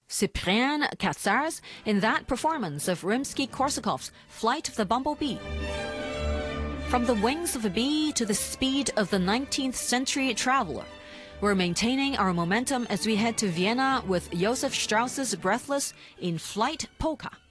Cyprien Katsars in that performance of Rimsky-Korsakov's Flight of the Bumblebee. From the wings of a bee to the speed of the 19th century traveler, we're maintaining our momentum as we head to Vienna with Joseph Strauss's Breathless in Flight Polka.